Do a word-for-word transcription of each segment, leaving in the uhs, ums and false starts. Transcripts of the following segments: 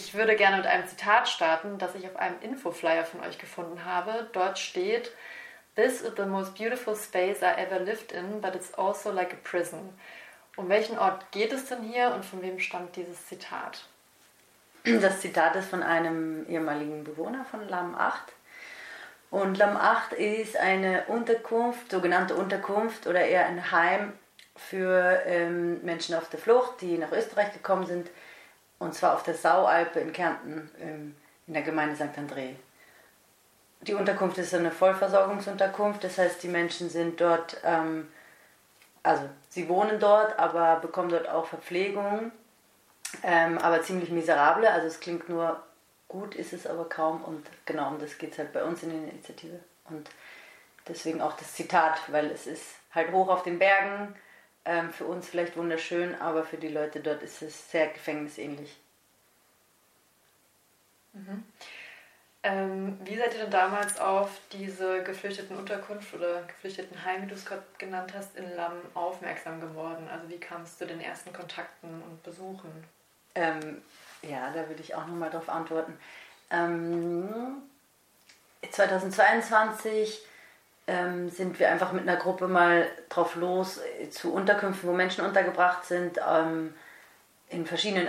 Ich würde gerne mit einem Zitat starten, das ich auf einem Infoflyer von euch gefunden habe. Dort steht: "This is the most beautiful space I ever lived in, but it's also like a prison." Um welchen Ort geht es denn hier und von wem stammt dieses Zitat? Das Zitat ist von einem ehemaligen Bewohner von Lam acht. Und Lam acht ist eine Unterkunft, sogenannte Unterkunft oder eher ein Heim für ähm, Menschen auf der Flucht, die nach Österreich gekommen sind. Und zwar auf der Saualpe in Kärnten, ähm, in der Gemeinde Sankt André. Die Unterkunft ist eine Vollversorgungsunterkunft, das heißt, die Menschen sind dort, ähm, also sie wohnen dort, aber bekommen dort auch Verpflegung, ähm, aber ziemlich miserable, also es klingt nur gut, ist es aber kaum, und genau um das geht es halt bei uns in der Initiative. Und deswegen auch das Zitat, weil es ist halt hoch auf den Bergen, ähm, für uns vielleicht wunderschön, aber für die Leute dort ist es sehr gefängnisähnlich. Mhm. Ähm, wie seid ihr denn damals auf diese Geflüchtetenunterkunft oder Geflüchtetenheim, wie du es gerade genannt hast, in Lam aufmerksam geworden? Also wie kam es zu den ersten Kontakten und Besuchen? Ähm, ja, da würde ich auch nochmal drauf antworten. Ähm, zweitausendzweiundzwanzig ähm, sind wir einfach mit einer Gruppe mal drauf los äh, zu Unterkünften, wo Menschen untergebracht sind, ähm, in verschiedenen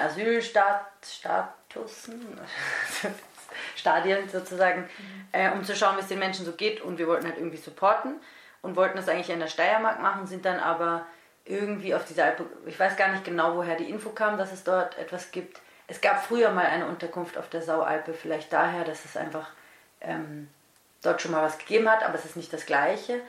Asylstatusen, Stadien sozusagen, mhm. äh, um zu schauen, wie es den Menschen so geht, und wir wollten halt irgendwie supporten und wollten das eigentlich in der Steiermark machen, sind dann aber irgendwie auf dieser Alpe, ich weiß gar nicht genau, woher die Info kam, dass es dort etwas gibt. Es gab früher mal eine Unterkunft auf der Saualpe, vielleicht daher, dass es einfach ähm, dort schon mal was gegeben hat, aber es ist nicht das Gleiche.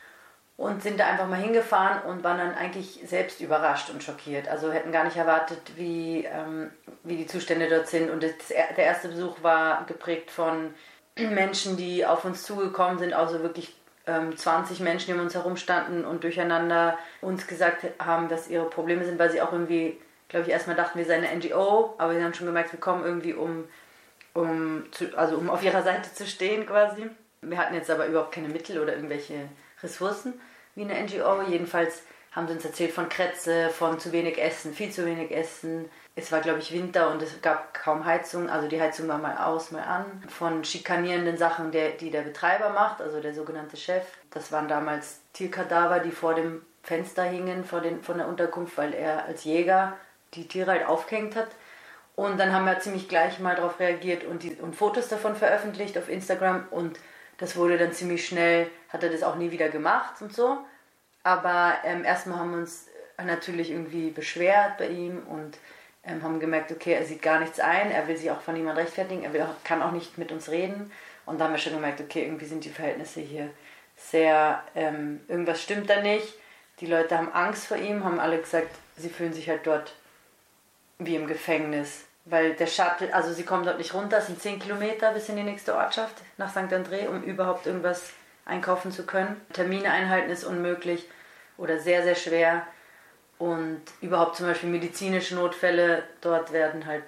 Und sind da einfach mal hingefahren und waren dann eigentlich selbst überrascht und schockiert. Also hätten gar nicht erwartet, wie, ähm, wie die Zustände dort sind. Und das, der erste Besuch war geprägt von Menschen, die auf uns zugekommen sind, also wirklich ähm, zwanzig Menschen, die um uns herum standen und durcheinander uns gesagt haben, dass ihre Probleme sind, weil sie auch irgendwie, glaube ich, erstmal dachten, wir seien eine N G O, aber sie haben schon gemerkt, wir kommen irgendwie, um, um, zu, also um auf ihrer Seite zu stehen quasi. Wir hatten jetzt aber überhaupt keine Mittel oder irgendwelche Ressourcen wie eine N G O. Jedenfalls haben sie uns erzählt von Krätze, von zu wenig Essen, viel zu wenig Essen. Es war, glaube ich, Winter und es gab kaum Heizung, also die Heizung war mal aus, mal an. Von schikanierenden Sachen, der, die der Betreiber macht, also der sogenannte Chef. Das waren damals Tierkadaver, die vor dem Fenster hingen vor den, von der Unterkunft, weil er als Jäger die Tiere halt aufgehängt hat. Und dann haben wir ziemlich gleich mal darauf reagiert und, die, und Fotos davon veröffentlicht auf Instagram, und das wurde dann ziemlich schnell, hat er das auch nie wieder gemacht und so. Aber ähm, erstmal haben wir uns natürlich irgendwie beschwert bei ihm und ähm, haben gemerkt, okay, er sieht gar nichts ein, er will sich auch von niemandem rechtfertigen, er will auch, kann auch nicht mit uns reden. Und da haben wir schon gemerkt, okay, irgendwie sind die Verhältnisse hier sehr, ähm, irgendwas stimmt da nicht. Die Leute haben Angst vor ihm, haben alle gesagt, sie fühlen sich halt dort wie im Gefängnis. Weil der Shuttle, also sie kommen dort nicht runter, es sind zehn Kilometer bis in die nächste Ortschaft nach Sankt André, um überhaupt irgendwas einkaufen zu können. Termine einhalten ist unmöglich oder sehr, sehr schwer. Und überhaupt zum Beispiel medizinische Notfälle dort werden halt,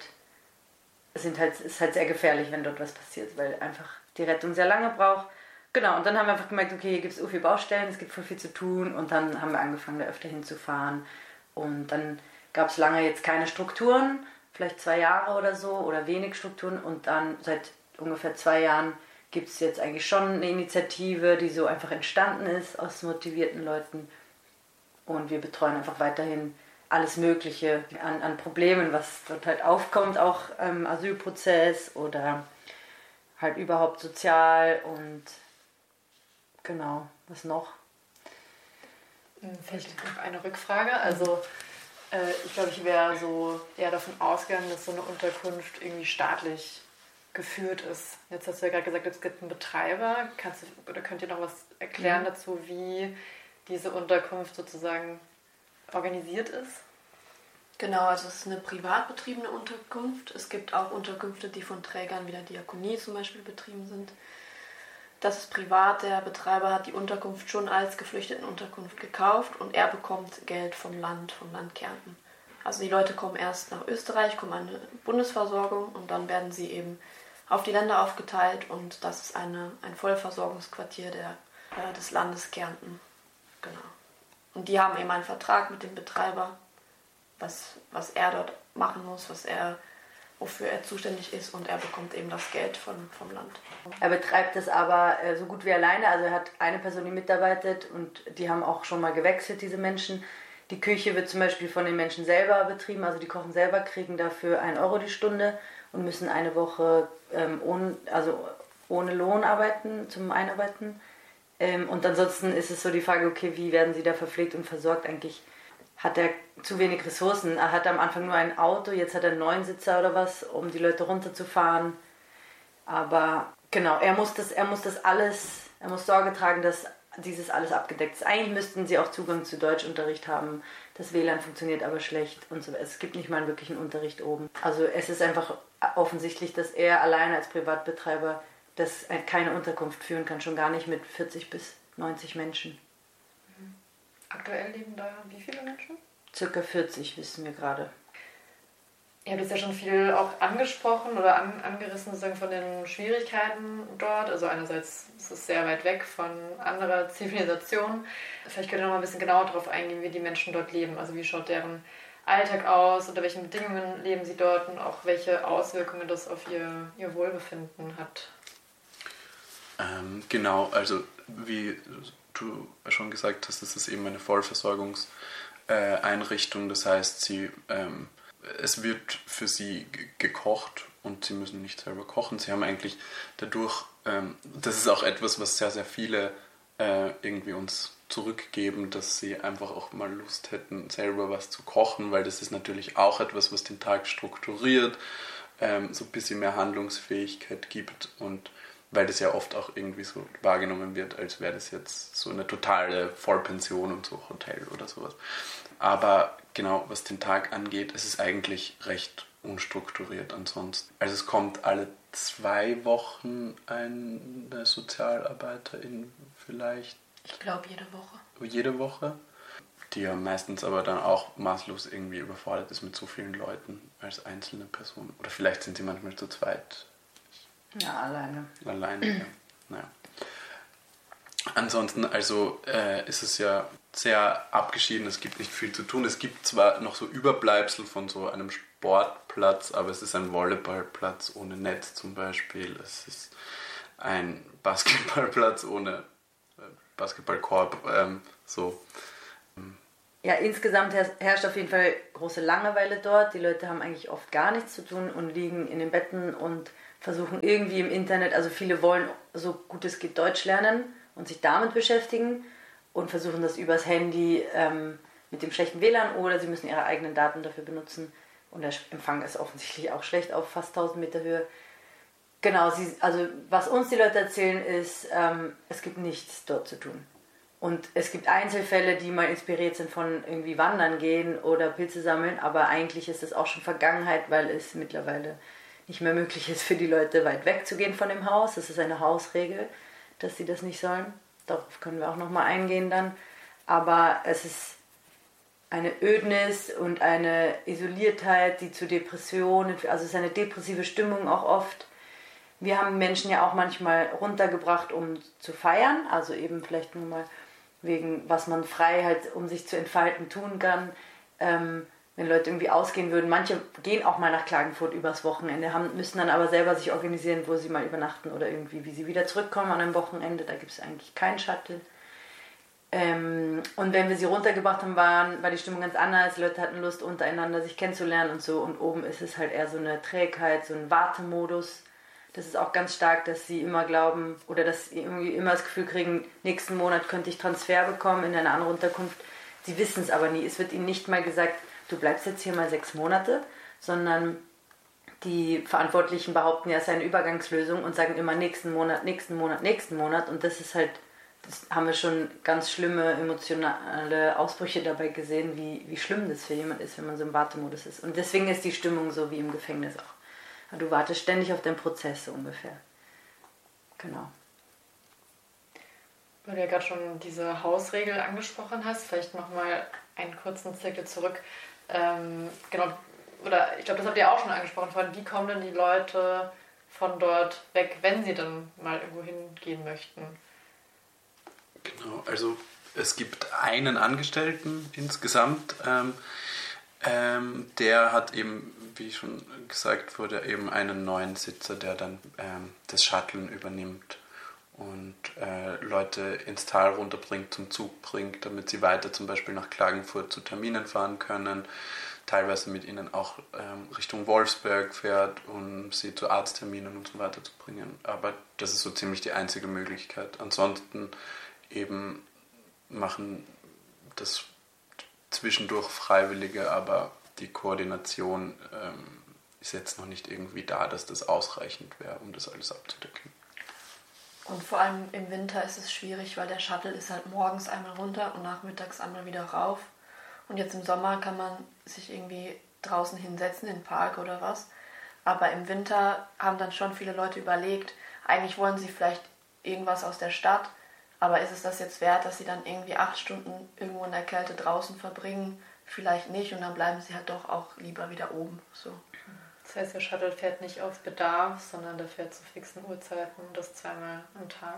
sind halt, ist halt sehr gefährlich, wenn dort was passiert, weil einfach die Rettung sehr lange braucht. Genau, und dann haben wir einfach gemerkt, okay, hier gibt es so viele Baustellen, es gibt voll viel zu tun, und dann haben wir angefangen, da öfter hinzufahren. Und dann gab es lange jetzt keine Strukturen, vielleicht zwei Jahre oder so, oder wenig Strukturen, und dann seit ungefähr zwei Jahren gibt es jetzt eigentlich schon eine Initiative, die so einfach entstanden ist aus motivierten Leuten, und wir betreuen einfach weiterhin alles Mögliche an, an Problemen, was dort halt aufkommt, auch im Asylprozess oder halt überhaupt sozial. Und genau, was noch? Vielleicht noch eine Rückfrage, also ich glaube, ich wäre so eher davon ausgegangen, dass so eine Unterkunft irgendwie staatlich geführt ist. Jetzt hast du ja gerade gesagt, es gibt einen Betreiber. Kannst du, oder könnt ihr noch was erklären mhm. dazu, wie diese Unterkunft sozusagen organisiert ist? Genau, also es ist eine privat betriebene Unterkunft. Es gibt auch Unterkünfte, die von Trägern wie der Diakonie zum Beispiel betrieben sind. Das ist privat, der Betreiber hat die Unterkunft schon als Geflüchtetenunterkunft gekauft und er bekommt Geld vom Land, vom Land Kärnten. Also die Leute kommen erst nach Österreich, kommen an eine Bundesversorgung und dann werden sie eben auf die Länder aufgeteilt, und das ist eine, ein Vollversorgungsquartier der, äh, des Landes Kärnten. Genau. Und die haben eben einen Vertrag mit dem Betreiber, was, was er dort machen muss, was er wofür er zuständig ist und er bekommt eben das Geld von, vom Land. Er betreibt das aber äh, so gut wie alleine, also er hat eine Person, die mitarbeitet und die haben auch schon mal gewechselt, diese Menschen. Die Küche wird zum Beispiel von den Menschen selber betrieben, also die kochen selber, kriegen dafür ein Euro die Stunde und müssen eine Woche ähm, ohne, also ohne Lohn arbeiten, zum Einarbeiten. Ähm, und ansonsten ist es so die Frage, okay, wie werden sie da verpflegt und versorgt? Eigentlich hat er zu wenig Ressourcen. Er hatte am Anfang nur ein Auto, jetzt hat er einen Neunsitzer oder was, um die Leute runterzufahren. Aber genau, er muss das, er muss das alles, er muss Sorge tragen, dass dieses alles abgedeckt ist. Eigentlich müssten sie auch Zugang zu Deutschunterricht haben. Das W L A N funktioniert aber schlecht und so. Es gibt nicht mal einen wirklichen Unterricht oben. Also es ist einfach offensichtlich, dass er alleine als Privatbetreiber das keine Unterkunft führen kann, schon gar nicht mit vierzig bis neunzig Menschen. Aktuell leben da wie viele Menschen? Circa vierzig, wissen wir gerade. Ihr habt jetzt ja schon viel auch angesprochen oder an, angerissen sozusagen von den Schwierigkeiten dort. Also einerseits ist es sehr weit weg von anderer Zivilisation. Vielleicht könnt ihr noch mal ein bisschen genauer darauf eingehen, wie die Menschen dort leben. Also wie schaut deren Alltag aus, unter welchen Bedingungen leben sie dort und auch welche Auswirkungen das auf ihr, ihr Wohlbefinden hat. Ähm, genau, also wie du schon gesagt hast, das ist eben eine Vollversorgungseinrichtung. Das heißt, sie, ähm, es wird für sie g- gekocht und sie müssen nicht selber kochen. Sie haben eigentlich dadurch, ähm, das ist auch etwas, was sehr, sehr viele äh, irgendwie uns zurückgeben, dass sie einfach auch mal Lust hätten, selber was zu kochen, weil das ist natürlich auch etwas, was den Tag strukturiert, ähm, so ein bisschen mehr Handlungsfähigkeit gibt und weil das ja oft auch irgendwie so wahrgenommen wird, als wäre das jetzt so eine totale Vollpension und so Hotel oder sowas. Aber genau, was den Tag angeht, es ist eigentlich recht unstrukturiert ansonsten. Also es kommt alle zwei Wochen eine Sozialarbeiterin vielleicht. Ich glaube jede Woche. Jede Woche. Die ja meistens aber dann auch maßlos irgendwie überfordert ist mit so vielen Leuten als einzelne Person. Oder vielleicht sind sie manchmal zu zweit. Ja, alleine. Alleine, ja. Naja. Ansonsten, also äh, ist es ja sehr abgeschieden, es gibt nicht viel zu tun. Es gibt zwar noch so Überbleibsel von so einem Sportplatz, aber es ist ein Volleyballplatz ohne Netz zum Beispiel. Es ist ein Basketballplatz ohne äh, Basketballkorb, ähm, so. Ja, insgesamt herrscht auf jeden Fall große Langeweile dort. Die Leute haben eigentlich oft gar nichts zu tun und liegen in den Betten und versuchen irgendwie im Internet, also viele wollen so gut es geht Deutsch lernen und sich damit beschäftigen und versuchen das übers Handy ähm, mit dem schlechten W L A N oder sie müssen ihre eigenen Daten dafür benutzen und der Empfang ist offensichtlich auch schlecht auf fast tausend Meter Höhe. Genau, sie, also was uns die Leute erzählen ist, ähm, es gibt nichts dort zu tun. Und es gibt Einzelfälle, die mal inspiriert sind von irgendwie wandern gehen oder Pilze sammeln, aber eigentlich ist es auch schon Vergangenheit, weil es mittlerweile nicht mehr möglich ist für die Leute weit weg zu gehen von dem Haus. Das ist eine Hausregel, dass sie das nicht sollen. Darauf können wir auch nochmal eingehen dann. Aber es ist eine Ödnis und eine Isoliertheit, die zu Depressionen, also es ist eine depressive Stimmung auch oft. Wir haben Menschen ja auch manchmal runtergebracht, um zu feiern, also eben vielleicht nur mal wegen, was man frei halt, um sich zu entfalten, tun kann. Ähm, wenn Leute irgendwie ausgehen würden. Manche gehen auch mal nach Klagenfurt übers Wochenende, haben, müssen dann aber selber sich organisieren, wo sie mal übernachten oder irgendwie, wie sie wieder zurückkommen an einem Wochenende. Da gibt es eigentlich keinen Shuttle. Ähm, und wenn wir sie runtergebracht haben, waren, war die Stimmung ganz anders. Die Leute hatten Lust, untereinander sich kennenzulernen und so. Und oben ist es halt eher so eine Trägheit, so ein Wartemodus. Das ist auch ganz stark, dass sie immer glauben oder dass sie irgendwie immer das Gefühl kriegen, nächsten Monat könnte ich Transfer bekommen in eine andere Unterkunft. Sie wissen es aber nie. Es wird ihnen nicht mal gesagt, du bleibst jetzt hier mal sechs Monate, sondern die Verantwortlichen behaupten ja, es sei eine Übergangslösung und sagen immer nächsten Monat, nächsten Monat, nächsten Monat. Und das ist halt, das haben wir schon ganz schlimme emotionale Ausbrüche dabei gesehen, wie, wie schlimm das für jemand ist, wenn man so im Wartemodus ist. Und deswegen ist die Stimmung so wie im Gefängnis auch. Du wartest ständig auf den Prozess so ungefähr. Genau. Weil du ja gerade schon diese Hausregel angesprochen hast, vielleicht nochmal einen kurzen Zirkel zurück. Ähm, genau, oder ich glaube, das habt ihr auch schon angesprochen vorhin. Wie kommen denn die Leute von dort weg, wenn sie dann mal irgendwo hingehen möchten? Genau, also es gibt einen Angestellten insgesamt, ähm, Ähm, der hat eben, wie schon gesagt wurde, eben einen neuen Sitzer, der dann ähm, das Shuttlen übernimmt und äh, Leute ins Tal runterbringt, zum Zug bringt, damit sie weiter zum Beispiel nach Klagenfurt zu Terminen fahren können, teilweise mit ihnen auch ähm, Richtung Wolfsberg fährt, um sie zu Arztterminen und so weiter zu bringen. Aber das ist so ziemlich die einzige Möglichkeit. Ansonsten eben machen das zwischendurch Freiwillige, aber die Koordination ähm, ist jetzt noch nicht irgendwie da, dass das ausreichend wäre, um das alles abzudecken. Und vor allem im Winter ist es schwierig, weil der Shuttle ist halt morgens einmal runter und nachmittags einmal wieder rauf. Und jetzt im Sommer kann man sich irgendwie draußen hinsetzen, in den Park oder was. Aber im Winter haben dann schon viele Leute überlegt, eigentlich wollen sie vielleicht irgendwas aus der Stadt, aber ist es das jetzt wert, dass sie dann irgendwie acht Stunden irgendwo in der Kälte draußen verbringen? Vielleicht nicht und dann bleiben sie halt doch auch lieber wieder oben. So. Das heißt, der Shuttle fährt nicht auf Bedarf, sondern der fährt zu fixen Uhrzeiten und das zweimal am Tag.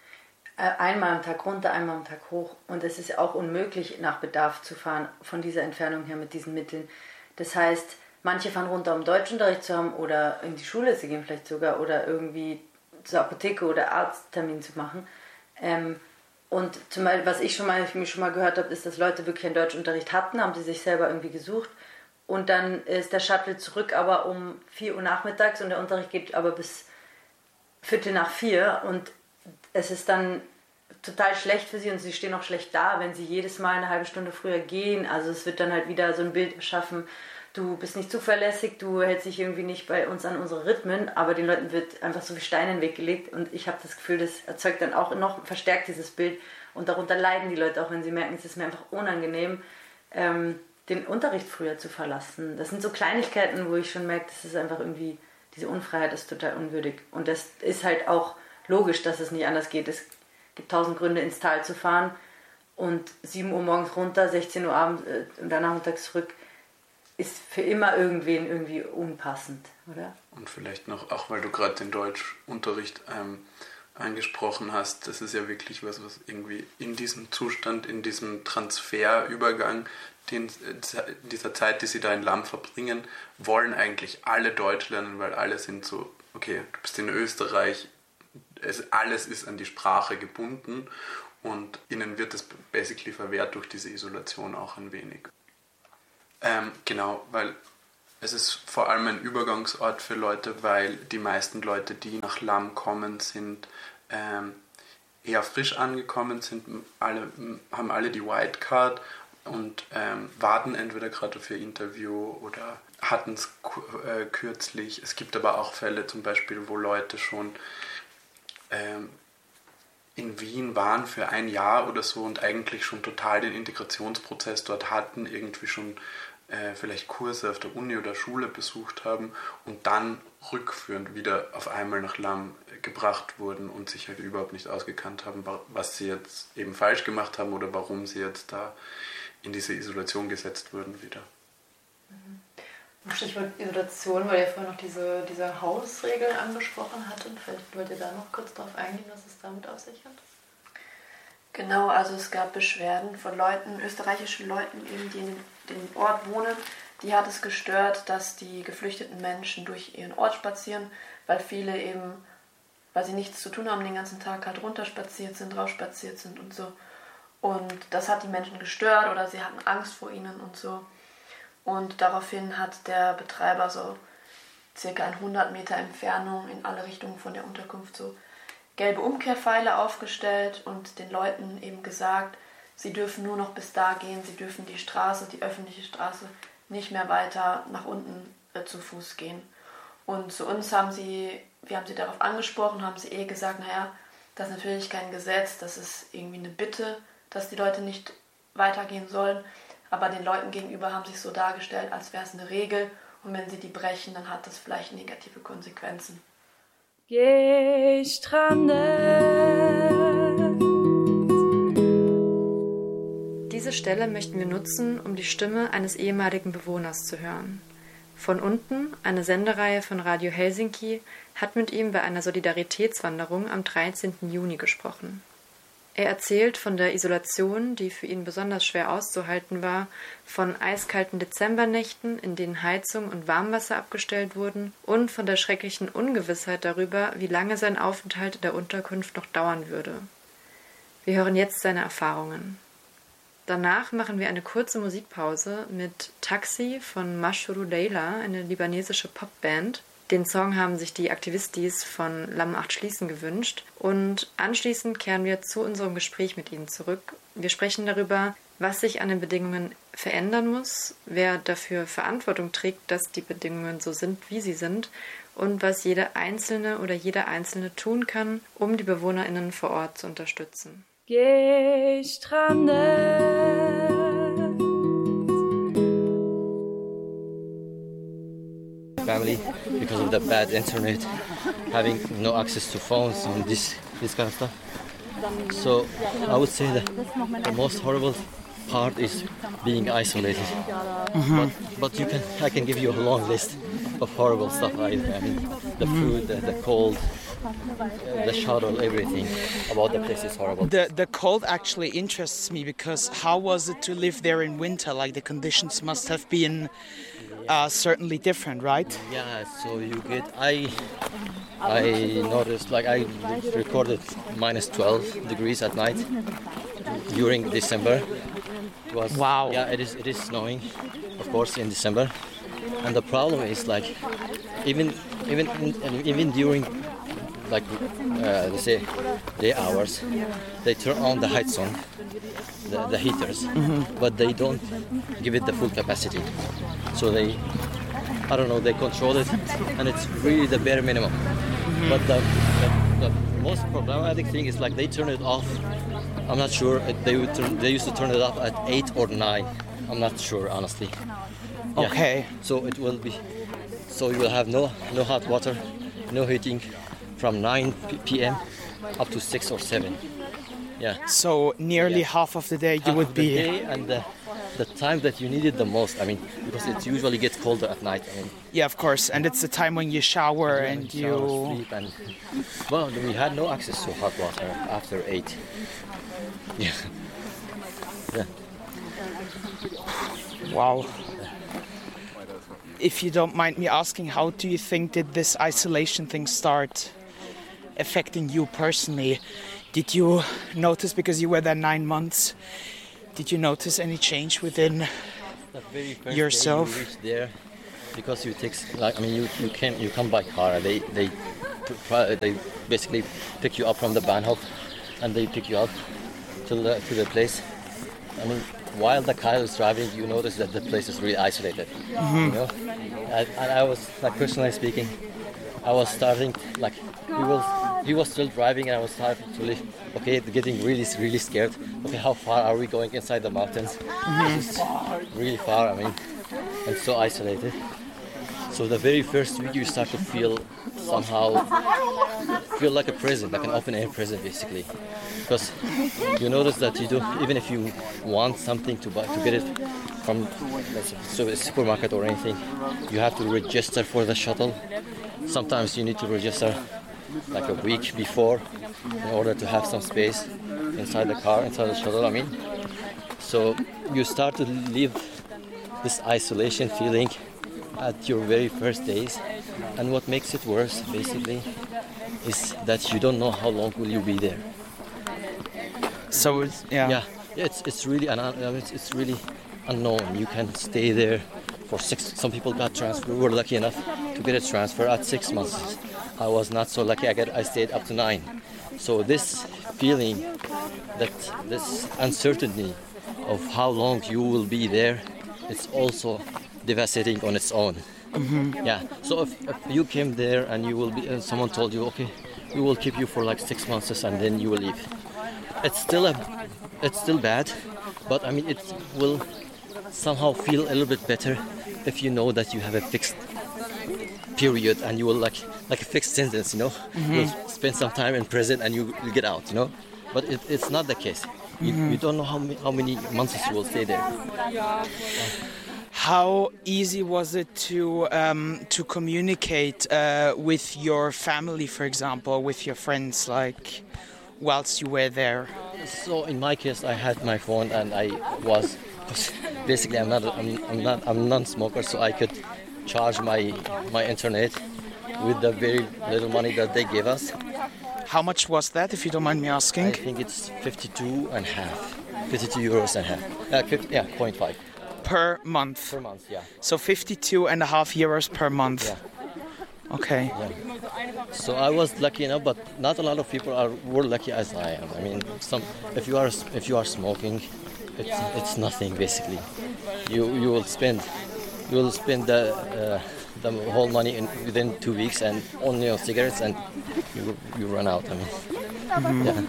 Einmal am Tag runter, einmal am Tag hoch. Und es ist auch unmöglich, nach Bedarf zu fahren, von dieser Entfernung her mit diesen Mitteln. Das heißt, manche fahren runter, um Deutschunterricht zu haben oder in die Schule zu gehen vielleicht sogar oder irgendwie zur Apotheke oder Arzttermin zu machen. Ähm, und zum Beispiel, was ich schon mal, ich mich schon mal gehört habe, ist, dass Leute wirklich einen Deutschunterricht hatten, haben sie sich selber irgendwie gesucht. Und dann ist der Shuttle zurück, aber um vier Uhr nachmittags und der Unterricht geht aber bis Viertel nach vier und es ist dann total schlecht für sie und sie stehen auch schlecht da, wenn sie jedes Mal eine halbe Stunde früher gehen. Also es wird dann halt wieder so ein Bild schaffen, du bist nicht zuverlässig, du hältst dich irgendwie nicht bei uns an unsere Rhythmen, aber den Leuten wird einfach so viel Steine in den Weg gelegt und ich habe das Gefühl, das erzeugt dann auch noch, verstärkt dieses Bild und darunter leiden die Leute auch, wenn sie merken, es ist mir einfach unangenehm, ähm, den Unterricht früher zu verlassen. Das sind so Kleinigkeiten, wo ich schon merke, das ist einfach irgendwie, diese Unfreiheit ist total unwürdig. Und das ist halt auch logisch, dass es nicht anders geht. Es gibt tausend Gründe, ins Tal zu fahren und sieben Uhr morgens runter, sechzehn Uhr abends äh, und dann nachmittags zurück, ist für immer irgendwen irgendwie unpassend, oder? Und vielleicht noch, auch weil du gerade den Deutschunterricht ähm, angesprochen hast, das ist ja wirklich was, was irgendwie in diesem Zustand, in diesem Transferübergang, den, dieser Zeit, die sie da in Lamm verbringen, wollen eigentlich alle Deutsch lernen, weil alle sind so, okay, du bist in Österreich, es, alles ist an die Sprache gebunden und ihnen wird es basically verwehrt durch diese Isolation auch ein wenig. Ähm, genau, weil es ist vor allem ein Übergangsort für Leute, weil die meisten Leute, die nach Lamm kommen, sind ähm, eher frisch angekommen, sind alle, haben alle die White Card und ähm, warten entweder gerade für Interview oder hatten es äh, kürzlich. Es gibt aber auch Fälle zum Beispiel, wo Leute schon ähm, in Wien waren für ein Jahr oder so und eigentlich schon total den Integrationsprozess dort hatten, irgendwie schon äh, vielleicht Kurse auf der Uni oder Schule besucht haben und dann rückführend wieder auf einmal nach Lamm gebracht wurden und sich halt überhaupt nicht ausgekannt haben, was sie jetzt eben falsch gemacht haben oder warum sie jetzt da in diese Isolation gesetzt wurden wieder. Stichwort Isolation, weil ihr vorhin noch diese, diese Hausregeln angesprochen hattet. Vielleicht wollt ihr da noch kurz darauf eingehen, was es damit auf sich hat? Genau, also es gab Beschwerden von Leuten, österreichischen Leuten, eben, die in dem, dem Ort wohnen. Die hat es gestört, dass die geflüchteten Menschen durch ihren Ort spazieren, weil viele eben, weil sie nichts zu tun haben, den ganzen Tag halt runterspaziert sind, rausspaziert sind und so. Und das hat die Menschen gestört oder sie hatten Angst vor ihnen und so. Und daraufhin hat der Betreiber so circa in hundert Meter Entfernung in alle Richtungen von der Unterkunft so gelbe Umkehrpfeile aufgestellt und den Leuten eben gesagt, sie dürfen nur noch bis da gehen, sie dürfen die Straße, die öffentliche Straße, nicht mehr weiter nach unten äh, zu Fuß gehen. Und zu uns haben sie, wir haben sie darauf angesprochen, haben sie eh gesagt, naja, das ist natürlich kein Gesetz, das ist irgendwie eine Bitte, dass die Leute nicht weitergehen sollen. Aber den Leuten gegenüber haben sich so dargestellt, als wäre es eine Regel und wenn sie die brechen, dann hat das vielleicht negative Konsequenzen. Gestrandet. Diese Stelle möchten wir nutzen, um die Stimme eines ehemaligen Bewohners zu hören. Von unten, eine Sendereihe von Radio Helsinki, hat mit ihm bei einer Solidaritätswanderung am dreizehnten Juni gesprochen. Er erzählt von der Isolation, die für ihn besonders schwer auszuhalten war, von eiskalten Dezembernächten, in denen Heizung und Warmwasser abgestellt wurden, und von der schrecklichen Ungewissheit darüber, wie lange sein Aufenthalt in der Unterkunft noch dauern würde. Wir hören jetzt seine Erfahrungen. Danach machen wir eine kurze Musikpause mit Taxi von Mashuru Leila, eine libanesische Popband. Den Song haben sich die Aktivistis von Lamm acht Schließen gewünscht. Und anschließend kehren wir zu unserem Gespräch mit ihnen zurück. Wir sprechen darüber, was sich an den Bedingungen verändern muss, wer dafür Verantwortung trägt, dass die Bedingungen so sind, wie sie sind, und was jede Einzelne oder jeder Einzelne tun kann, um die BewohnerInnen vor Ort zu unterstützen. Gestrandet. Family, because of the bad internet, having no access to phones and this this kind of stuff. So I would say that the most horrible part is being isolated. Mm-hmm. But but you can I can give you a long list of horrible stuff. I, I mean the food, the, the cold, uh, the shuttle, everything about the place is horrible. The the cold actually interests me because how was it to live there in winter? Like the conditions must have been Uh, certainly different, right? Yeah, so you get, I I noticed, like I recorded minus twelve degrees at night during December. It was, wow. Yeah, it is, it is snowing, of course, in December. And the problem is like, even, even, even during like, uh, let's say, day hours, they turn on the heights on, the, the heaters, mm-hmm. but they don't give it the full capacity. So they, I don't know, they control it, and it's really the bare minimum. Mm-hmm. But the, the, the most problematic thing is like they turn it off. I'm not sure. They would turn, they used to turn it off at eight or nine. I'm not sure, honestly. Yeah. Okay. So it will be, so you will have no no hot water, no heating, from nine p.m. up to six or seven. Yeah. So nearly yeah. half of the day you half would of be. The day and the, the time that you need it the most. I mean, because it usually gets colder at night. I mean, yeah, of course, and it's the time when you shower when and you. Shower, you. Sleep and, well, we had no access to hot water after eight. Yeah. Yeah. Wow. If you don't mind me asking, how do you think did this isolation thing start affecting you personally? Did you notice, because you were there nine months, did you notice any change within the very first yourself? Day you reach there, because you take, like, I mean, you you can you come by car. They they they basically pick you up from the Bahnhof, and they pick you up to the to the place. I mean, while the car is driving, you notice that the place is really isolated. Mm-hmm. You know, and, and I was, like, personally speaking, I was starting, like, he was he was still driving, and I was starting to live. Okay, getting really really scared. Okay, how far are we going inside the mountains? Mm-hmm. It's really far. I mean, and so isolated. So the very first week you start to feel somehow feel like a prison, like an open air prison, basically, because you notice that you do, even if you want something to buy, to get it from, let's say, a supermarket or anything, you have to register for the shuttle. Sometimes you need to register like a week before in order to have some space inside the car, inside the shuttle. I mean, so you start to live this isolation feeling at your very first days, and what makes it worse basically is that you don't know how long will you be there. So it's, yeah yeah it's it's really an it's, it's really unknown. You can stay there for six. Some people got transferred. We were lucky enough to get a transfer at six months. I was not so lucky. I get I stayed up to nine. So this feeling, that this uncertainty of how long you will be there, it's also devastating on its own. Mm-hmm. Yeah. So if, if you came there and you will be, and someone told you, okay, we will keep you for like six months and then you will leave. It's still a, it's still bad, but I mean it will somehow feel a little bit better if you know that you have a fixed period and you will like like a fixed sentence, you know. Mm-hmm. You'll spend some time in prison and you will get out, you know. But it, it's not the case. You, mm-hmm. you don't know how many, how many months you will stay there. Yeah. How easy was it to um, to communicate uh, with your family, for example, with your friends? Like, whilst you were there? So in my case, I had my phone and I was basically I'm not I'm, I'm not I'm non-smoker, so I could charge my my internet with the very little money that they gave us. How much was that, if you don't mind me asking? I think it's fifty-two and a half, fifty-two euros and a half. Uh, fifty, yeah, point five Per month. per month. Yeah. So fifty-two and a half euros per month. Yeah. Okay. Yeah. So I was lucky enough, but not a lot of people are were lucky as I am. I mean, some if you are if you are smoking, it's it's nothing basically. You you will spend you will spend the uh, the whole money in within two weeks and only on cigarettes, and you you run out. I mean, Mm-hmm. yeah.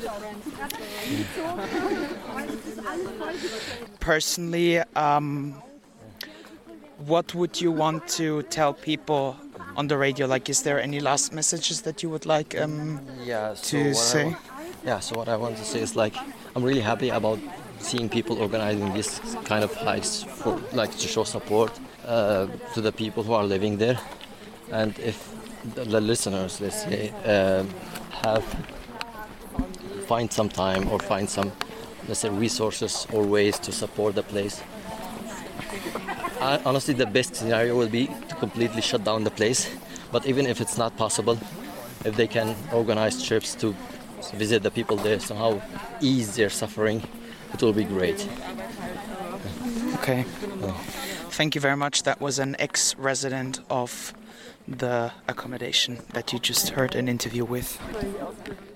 Personally, um, what would you want to tell people on the radio? Like, is there any last messages that you would like um, Yeah, so to what I say? wa- yeah, so what I want to say is like I'm really happy about seeing people organizing this kind of hikes for like to show support uh, to the people who are living there, and if the, the listeners, let's say, uh, have find some time or find some, let's say, resources or ways to support the place. I, honestly, the best scenario will be to completely shut down the place, but even if it's not possible, if they can organize trips to visit the people there, somehow ease their suffering, it will be great. Okay. Thank you very much. That was an ex-resident of the accommodation that you just heard an interview with.